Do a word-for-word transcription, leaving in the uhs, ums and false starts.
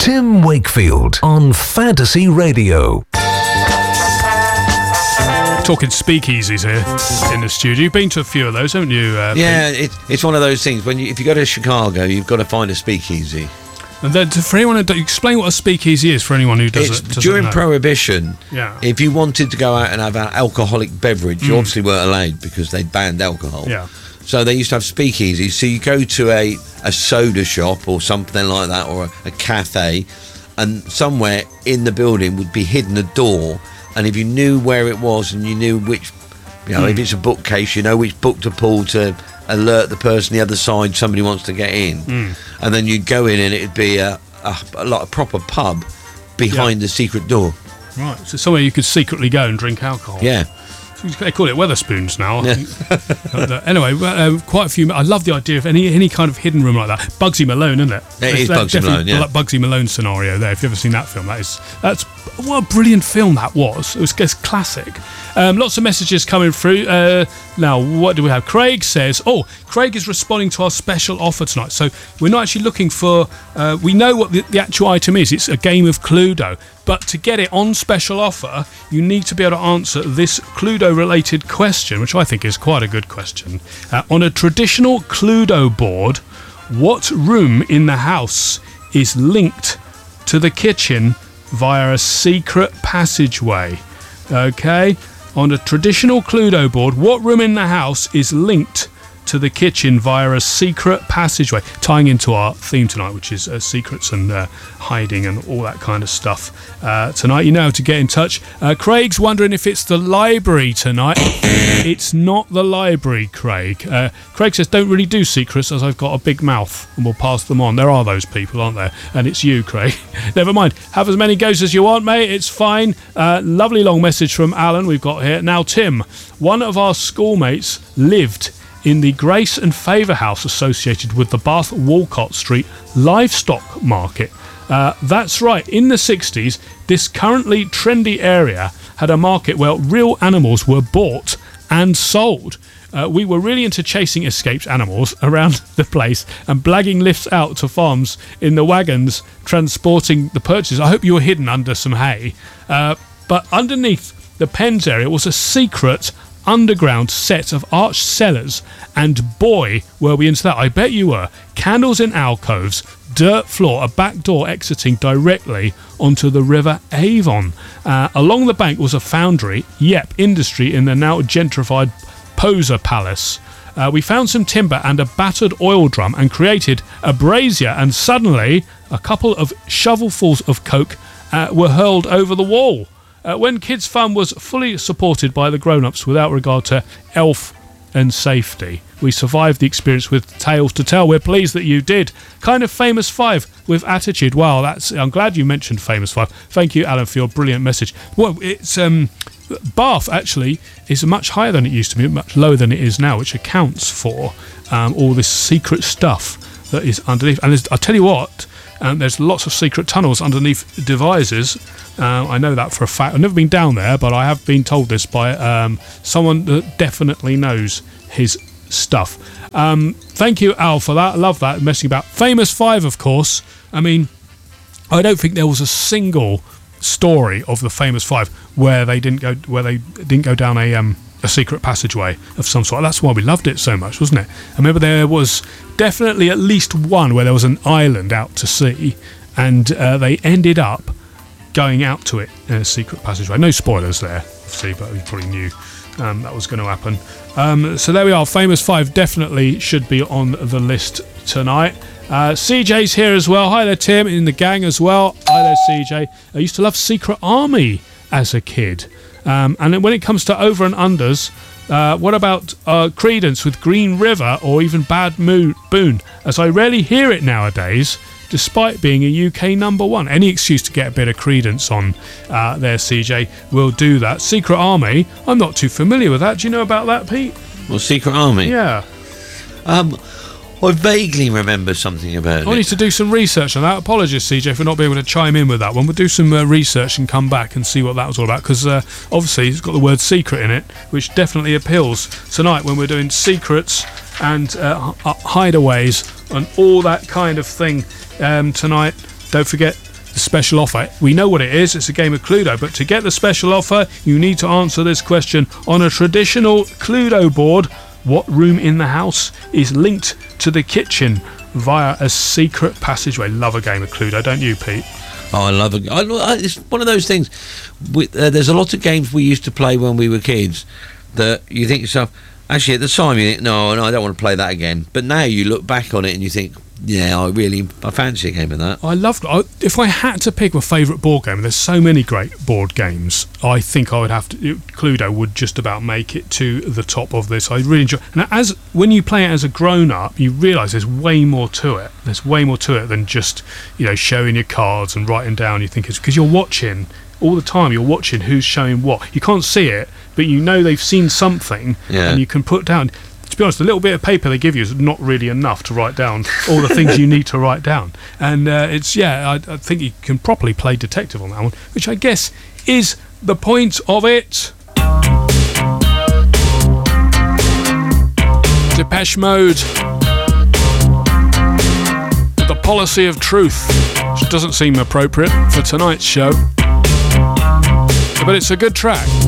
Tim Wakefield on Fantasy Radio. Talking speakeasies here in the studio. You've been to a few of those, haven't you? Uh, yeah, it, it's one of those things. When you, if you go to Chicago, you've got to find a speakeasy. And then to, for anyone, who, explain what a speakeasy is for anyone who doesn't. It's, doesn't during know. Prohibition, yeah. if you wanted to go out and have an alcoholic beverage, Mm. you obviously weren't allowed because they'd banned alcohol. Yeah. So they used to have speakeasies. So you go to a, a soda shop or something like that, or a, a cafe, and somewhere in the building would be hidden a door. And if you knew where it was and you knew which, you know, mm. if it's a bookcase, you know which book to pull to alert the person the other side somebody wants to get in. Mm. And then you'd go in and it'd be a, a, a, like a proper pub behind yeah. the secret door. Right, so somewhere you could secretly go and drink alcohol. Yeah. They call it Weatherspoons now. I Yeah. think. But, uh, anyway, uh, quite a few. I love the idea of any any kind of hidden room like that. Bugsy Malone, isn't it? It is That's Bugsy Malone, yeah. Like Bugsy Malone scenario there. If you've ever seen that film, that is that's what a brilliant film that was. It was just classic. Um, lots of messages coming through. Uh, now, what do we have? Craig says, "Oh, Craig is responding to our special offer tonight. So we're not actually looking for. Uh, we know what the, the actual item is. It's a game of Cluedo." But to get it on special offer, you need to be able to answer this Cluedo-related question, which I think is quite a good question. Uh, on a traditional Cluedo board, what room in the house is linked to the kitchen via a secret passageway? Okay, on a traditional Cluedo board, what room in the house is linked to the kitchen via a secret passageway, tying into our theme tonight, which is uh, secrets and uh, hiding and all that kind of stuff. Uh, tonight, you know how to get in touch. Uh, Craig's wondering if it's the library tonight. It's not the library, Craig. Uh, Craig says, don't really do secrets as I've got a big mouth and we'll pass them on. There are those people, aren't there? And it's you, Craig. Never mind. Have as many goes as you want, mate. It's fine. Uh, lovely long message from Alan we've got here. Now, Tim, one of our schoolmates lived in the Grace and Favour House associated with the Bath Walcott Street livestock market. Uh, that's right, in the sixties, this currently trendy area had a market where real animals were bought and sold. Uh, we were really into chasing escaped animals around the place and blagging lifts out to farms in the wagons transporting the purchases. I hope you were hidden under some hay. Uh, but underneath the pens area was a secret underground set of arched cellars, and boy were we into that. I bet you were. Candles in alcoves, dirt floor, a back door exiting directly onto the River Avon. Uh, along the bank was a foundry, yep, industry in the now gentrified Poser Palace. Uh, we found some timber and a battered oil drum and created a brazier, and suddenly a couple of shovelfuls of coke uh, were hurled over the wall. Uh, when kids' fun was fully supported by the grown-ups without regard to health and safety. We survived the experience with tales to tell. We're pleased that you did. Kind of Famous Five with attitude. Wow, that's. I'm glad you mentioned Famous Five. Thank you, Alan, for your brilliant message. Well, it's um, Bath actually is much higher than it used to be, much lower than it is now, which accounts for um, all this secret stuff that is underneath. And I'll tell you what. Um, there's lots of secret tunnels underneath Devizes. Uh, I know that for a fact. I've never been down there, but I have been told this by um, someone that definitely knows his stuff. Um, thank you, Al, for that. I love that. Messing about. Famous Five, of course. I mean, I don't think there was a single story of the Famous Five where they didn't go where they didn't go down a um, a secret passageway of some sort. That's why we loved it so much, wasn't it? I remember there was definitely at least one where there was an island out to sea, and uh, they ended up going out to it in a secret passageway. No spoilers there, obviously, but we probably knew um, that was going to happen. Um, so there we are. Famous Five definitely should be on the list tonight. Uh, C J's here as well. Hi there, Tim, in the gang as well. Hi there, C J. I used to love Secret Army as a kid. Um, and then when it comes to over and unders, uh, what about uh, Credence with Green River or even Bad Moon, Boon? As I rarely hear it nowadays, despite being a U K number one. Any excuse to get a bit of Credence on uh, there, C J, will do that. Secret Army, I'm not too familiar with that. Do you know about that, Pete? Well, Secret Army? Yeah. Um... I vaguely remember something about it. I need to do some research on that. Apologies, C J, for not being able to chime in with that one. We'll do some uh, research and come back and see what that was all about, because uh, obviously it's got the word secret in it, which definitely appeals tonight when we're doing secrets and uh, h- hideaways and all that kind of thing um, tonight. Don't forget the special offer. We know what it is. It's a game of Cluedo. But to get the special offer, you need to answer this question. On a traditional Cluedo board, what room in the house is linked to the kitchen via a secret passageway? Love a game of Cluedo, don't you, Pete? Oh, I love it. I, I, it's one of those things. We, uh, there's a lot of games we used to play when we were kids that you think to yourself, actually, at the time, you think, no, no, I don't want to play that again. But now you look back on it and you think, yeah, I really, I fancy a game of that. I love. I, if I had to pick my favourite board game, there's so many great board games. I think I would have to. Cluedo would just about make it to the top of this. I really enjoy. And as when you play it as a grown-up, you realise there's way more to it. There's way more to it than just, you know, showing your cards and writing down. You think it's because you're watching all the time. You're watching who's showing what. You can't see it, but you know they've seen something, yeah. and you can put down. To be honest, the little bit of paper they give you is not really enough to write down all the things you need to write down. And uh, it's, yeah, I, I think you can properly play detective on that one, which I guess is the point of it. Depeche Mode. The Policy of Truth, which doesn't seem appropriate for tonight's show. But it's a good track.